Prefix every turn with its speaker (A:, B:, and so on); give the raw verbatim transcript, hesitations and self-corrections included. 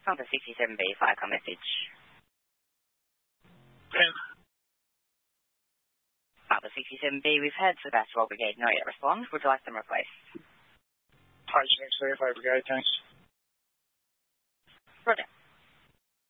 A: Number sixty-seven B, fire car message.
B: ten.
A: Number sixty-seven B, we've had Sebastopol Brigade not yet respond. Would you like them replaced?
B: H X C F A Brigade, thanks.
A: Roger.